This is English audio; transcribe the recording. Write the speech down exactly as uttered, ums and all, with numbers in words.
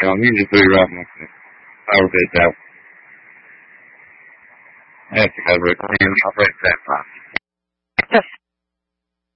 I'll need to clear up my power bits out. I have to cover it, and I'll break that box.